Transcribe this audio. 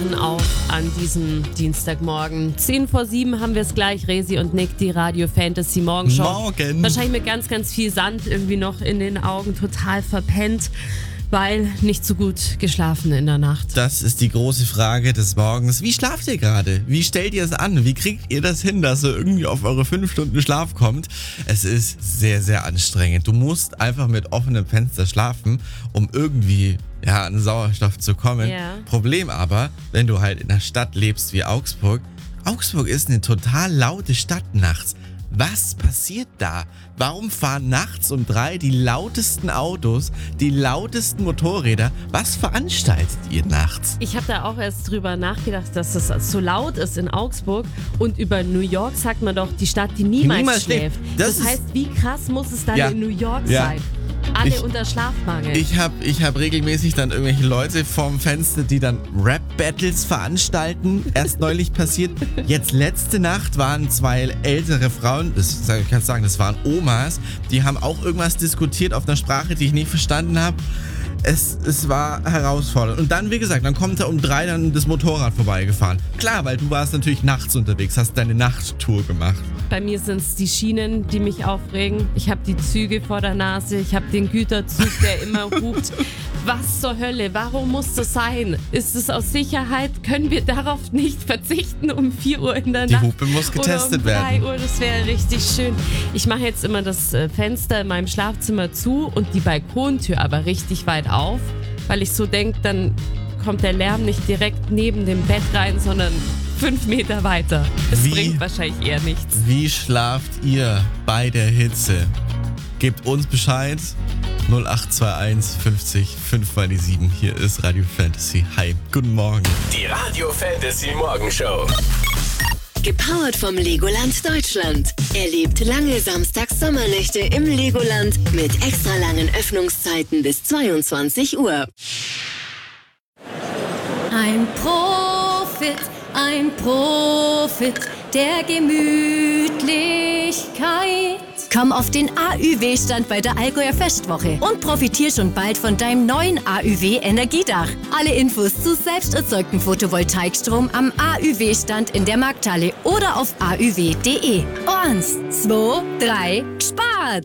Auch an diesem Dienstagmorgen. 6:10 haben wir es gleich. Resi und Nick, die Radio Fantasy Morgenshow. Morgen. Wahrscheinlich mit ganz, ganz viel Sand irgendwie noch in den Augen. Total verpennt, weil nicht so gut geschlafen in der Nacht. Das ist die große Frage des Morgens. Wie schlaft ihr gerade? Wie stellt ihr es an? Wie kriegt ihr das hin, dass ihr irgendwie auf eure 5 Stunden Schlaf kommt? Es ist sehr, sehr anstrengend. Du musst einfach mit offenem Fenster schlafen, um irgendwie an Sauerstoff zu kommen. Ja. Problem aber, wenn du halt in einer Stadt lebst wie Augsburg. Augsburg ist eine total laute Stadt nachts. Was passiert da? Warum fahren nachts um 3 die lautesten Autos, die lautesten Motorräder? Was veranstaltet ihr nachts? Ich habe da auch erst drüber nachgedacht, dass es so laut ist in Augsburg. Und über New York sagt man doch, die Stadt, die niemals schläft. Das heißt, wie krass muss es dann in New York sein? Alle unter Schlafmangel. Ich hab regelmäßig dann irgendwelche Leute vorm Fenster, die dann Rap-Battles veranstalten. Erst neulich passiert. Jetzt letzte Nacht waren 2 ältere Frauen, ich kann sagen, das waren Omas, die haben auch irgendwas diskutiert auf einer Sprache, die ich nicht verstanden habe. Es war herausfordernd. Und dann, wie gesagt, dann kommt da um 3 dann das Motorrad vorbeigefahren. Klar, weil du warst natürlich nachts unterwegs, hast deine Nachttour gemacht. Bei mir sind es die Schienen, die mich aufregen. Ich habe die Züge vor der Nase, ich habe den Güterzug, der immer hupt. Was zur Hölle? Warum muss das sein? Ist es aus Sicherheit? Können wir darauf nicht verzichten um 4 Uhr in der Nacht? Die Hupe muss getestet oder um 3 werden. Uhr, das wäre richtig schön. Ich mache jetzt immer das Fenster in meinem Schlafzimmer zu und die Balkontür aber richtig weit auf, weil ich so denke, dann kommt der Lärm nicht direkt neben dem Bett rein, sondern 5 Meter weiter. Es bringt wahrscheinlich eher nichts. Wie schlaft ihr bei der Hitze? Gebt uns Bescheid. 0821 50 5 mal die 7. Hier ist Radio Fantasy. Hi, guten Morgen. Die Radio Fantasy Morgenshow. Gepowert vom Legoland Deutschland. Erlebt lange Samstags-Sommernächte im Legoland mit extra langen Öffnungszeiten bis 22 Uhr. Ein Profit der Gemütlichkeit. Komm auf den AÜW-Stand bei der Allgäuer Festwoche und profitier schon bald von deinem neuen AÜW-Energiedach. Alle Infos zu selbst erzeugtem Photovoltaikstrom am AÜW-Stand in der Markthalle oder auf auw.de. 1, 2, 3, gespart!